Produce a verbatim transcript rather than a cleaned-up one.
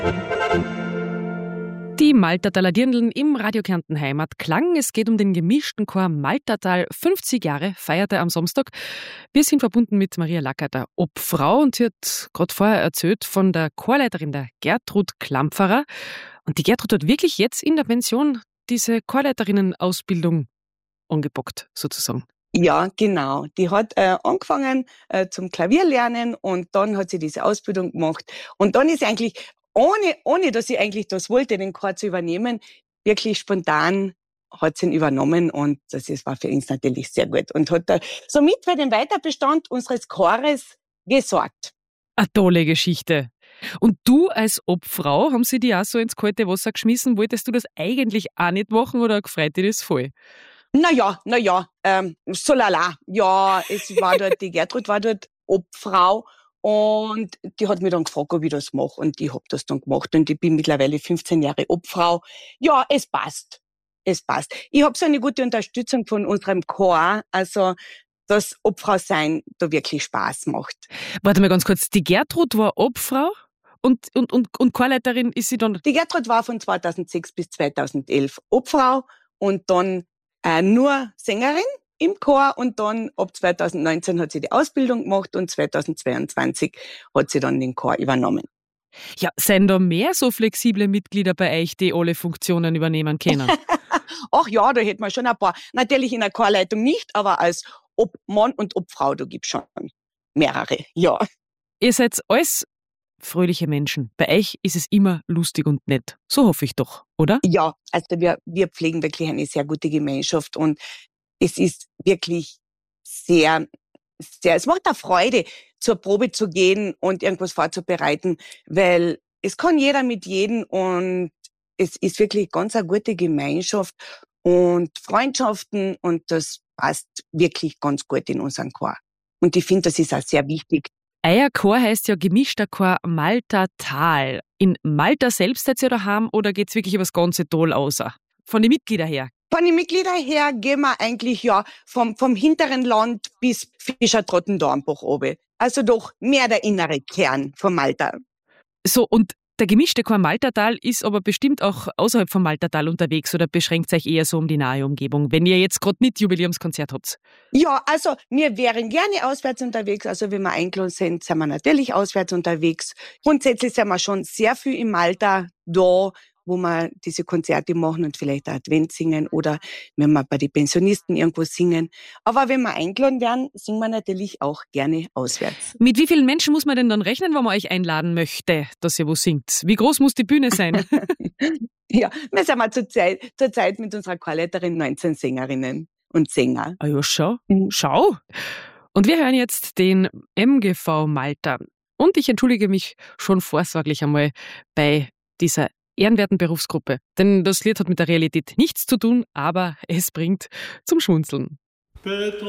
Die Maltertaler Dirndln im Radio Kärnten Heimatklang. Es geht um den gemischten Chor Maltertal. fünfzig Jahre feiert er am Samstag. Wir sind verbunden mit Maria Lacker, der Obfrau, und sie hat gerade vorher erzählt von der Chorleiterin, der Gertrud Klampferer. Und die Gertrud hat wirklich jetzt in der Pension diese Chorleiterinnen-Ausbildung angepackt, sozusagen. Ja, genau. Die hat äh, angefangen äh, zum Klavierlernen und dann hat sie diese Ausbildung gemacht. Und dann ist eigentlich, ohne, ohne dass sie eigentlich das wollte, den Chor zu übernehmen, wirklich spontan hat sie ihn übernommen und das ist, war für uns natürlich sehr gut. Und hat da somit für den Weiterbestand unseres Chores gesorgt. Eine tolle Geschichte. Und du als Obfrau, haben sie dich auch so ins kalte Wasser geschmissen? Wolltest du das eigentlich auch nicht machen oder gefreut dich das voll? Naja, naja, ähm, so lala. Ja, es war dort, die Gertrud war dort Obfrau und die hat mich dann gefragt, ob ich das mache und ich hab das dann gemacht und ich bin mittlerweile fünfzehn Jahre Obfrau. Ja, es passt. Es passt. Ich habe so eine gute Unterstützung von unserem Chor, also dass Obfrau sein da wirklich Spaß macht. Warte mal ganz kurz, die Gertrud war Obfrau und, und, und, und Chorleiterin ist sie dann? Die Gertrud war von zweitausendsechs bis zweitausendelf Obfrau und dann äh, nur Sängerin im Chor und dann ab zweitausendneunzehn hat sie die Ausbildung gemacht und zweitausendzweiundzwanzig hat sie dann den Chor übernommen. Ja, sind da mehr so flexible Mitglieder bei euch, die alle Funktionen übernehmen können? Ach ja, da hätten wir schon ein paar. Natürlich in der Chorleitung nicht, aber als Obmann und Obfrau, da gibt's schon mehrere, ja. Ihr seid alles fröhliche Menschen. Bei euch ist es immer lustig und nett. So hoffe ich doch, oder? Ja, also wir, wir pflegen wirklich eine sehr gute Gemeinschaft und es ist wirklich sehr, sehr, es macht auch Freude, zur Probe zu gehen und irgendwas vorzubereiten, weil es kann jeder mit jedem und es ist wirklich ganz eine gute Gemeinschaft und Freundschaften und das passt wirklich ganz gut in unseren Chor. Und ich finde, das ist auch sehr wichtig. Euer Chor heißt ja gemischter Chor Maltertal. In Malta selbst seid ihr daheim oder geht's wirklich über das ganze Tal aus? Von den Mitgliedern her? Von den Mitgliedern her gehen wir eigentlich ja vom, vom hinteren Land bis Fischertrotten-Dornbach oben. Also doch mehr der innere Kern von Malta. So, und der gemischte Chor Maltertal ist aber bestimmt auch außerhalb vom Maltertal unterwegs oder beschränkt euch eher so um die nahe Umgebung, wenn ihr jetzt gerade nicht Jubiläumskonzert habt? Ja, also wir wären gerne auswärts unterwegs. Also wenn wir eingeladen sind, sind wir natürlich auswärts unterwegs. Grundsätzlich sind wir schon sehr viel im Malta da, wo wir diese Konzerte machen und vielleicht auch Advent singen oder wenn wir bei den Pensionisten irgendwo singen. Aber wenn wir eingeladen werden, singen wir natürlich auch gerne auswärts. Mit wie vielen Menschen muss man denn dann rechnen, wenn man euch einladen möchte, dass ihr wo singt? Wie groß muss die Bühne sein? Ja, wir sind mal zur Zeit, zur Zeit mit unserer Chorleiterin neunzehn Sängerinnen und Sänger. Ah ja, schau. Schau. Und wir hören jetzt den M G V Malta. Und ich entschuldige mich schon vorsorglich einmal bei dieser ehrenwerten Berufsgruppe. Denn das Lied hat mit der Realität nichts zu tun, aber es bringt zum Schmunzeln.